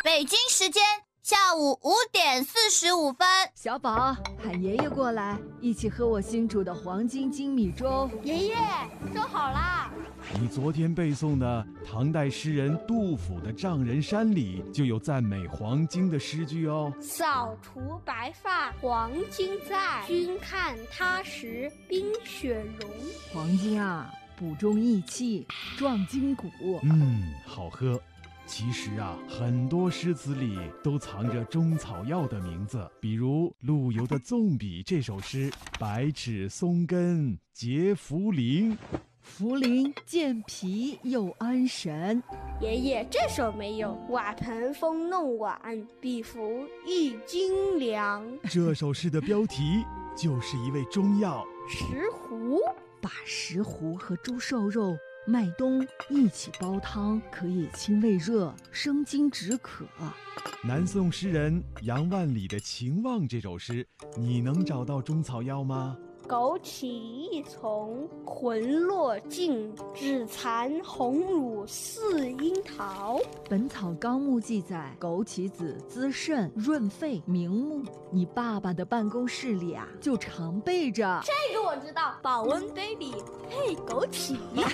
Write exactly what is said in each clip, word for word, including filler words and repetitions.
北京时间下午五点四十五分。 小宝，喊爷爷过来，一起喝我新煮的黄金精米粥。 爷爷，粥好啦！ 你昨天背诵的唐代诗人杜甫的《丈人山》里就有赞美黄金的诗句哦。 扫除白发黄金在，君看他时冰雪融。 黄金啊，补中益气，壮筋骨。 嗯，好喝。其实啊，很多诗词里都藏着中草药的名字，比如陆游的《纵笔》这首诗，百尺松根结茯苓， 茯苓健脾又安神。 爷爷，这首没有。瓦盆风弄碗，比服一斤粮。 这首诗的标题就是一味中药石斛。 把石斛和猪瘦肉、麦冬一起煲汤，可以清胃热、生津止渴。 南宋诗人杨万里的《情望》这首诗，你能找到中草药吗？ 枸杞一丛，魂落尽，只残红乳似樱桃。 《本草纲目》记载，枸杞子滋肾润肺明目。你爸爸的办公室里啊，就常备着。 这个我知道，保温杯里配枸杞。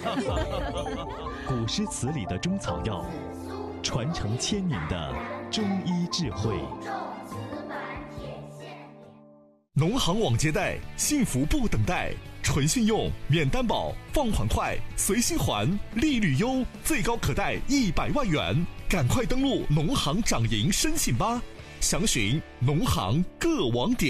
古诗词里的中草药，传承千年的中医智慧。农行网接贷，幸福不等待，纯信用，免担保，放款快，随心还，利率优，最高可贷一百万元。赶快登录农行掌银申请吧，详询农行各网点。